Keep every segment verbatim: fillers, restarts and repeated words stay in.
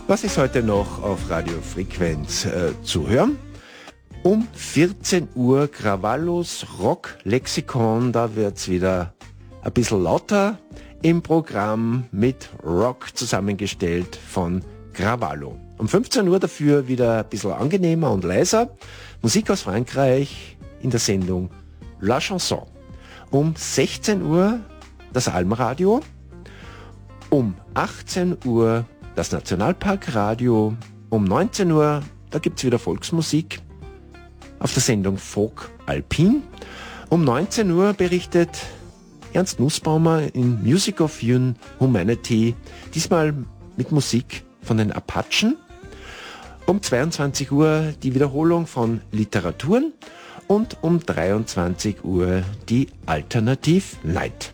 Was ist heute noch auf Radio Frequenz äh, zu hören? Um vierzehn Uhr Krawallos Rock Lexikon, da wird's wieder ein bisschen lauter im Programm mit Rock zusammengestellt von Krawallo. Um fünfzehn Uhr dafür wieder ein bisschen angenehmer und leiser. Musik aus Frankreich in der Sendung La Chanson. Um sechzehn Uhr das Almradio. Um achtzehn Uhr das Nationalparkradio. Um neunzehn Uhr, da gibt es wieder Volksmusik auf der Sendung Folk Alpin. Um neunzehn Uhr berichtet Ernst Nussbaumer in Music of Humanity, diesmal mit Musik von den Apachen. Um zweiundzwanzig Uhr die Wiederholung von Literaturen und um dreiundzwanzig Uhr die Alternative Night.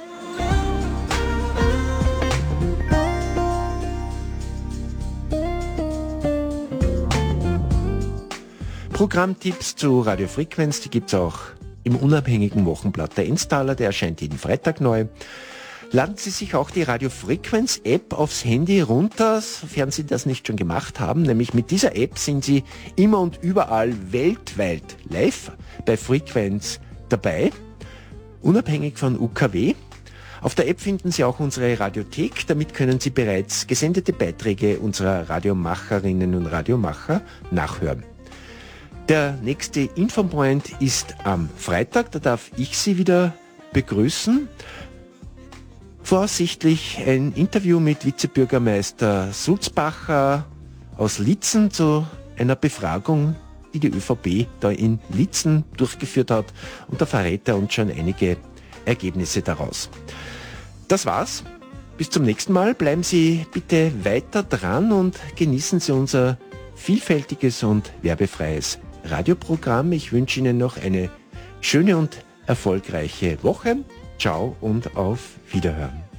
Programmtipps zu Radio Frequenz, die gibt es auch im unabhängigen Wochenblatt der Ennstaler, der erscheint jeden Freitag neu. Laden Sie sich auch die Radio Frequenz App aufs Handy runter, sofern Sie das nicht schon gemacht haben. Nämlich mit dieser App sind Sie immer und überall weltweit live bei Frequenz dabei, unabhängig von U K W. Auf der App finden Sie auch unsere Radiothek. Damit können Sie bereits gesendete Beiträge unserer Radiomacherinnen und Radiomacher nachhören. Der nächste Infopoint ist am Freitag, da darf ich Sie wieder begrüßen. Voraussichtlich ein Interview mit Vizebürgermeister Sulzbacher aus Litzen zu einer Befragung, die die ÖVP da in Litzen durchgeführt hat, und da verrät er uns schon einige Ergebnisse daraus. Das war's. Bis zum nächsten Mal. Bleiben Sie bitte weiter dran und genießen Sie unser vielfältiges und werbefreies Radioprogramm. Ich wünsche Ihnen noch eine schöne und erfolgreiche Woche. Ciao und auf Wiederhören.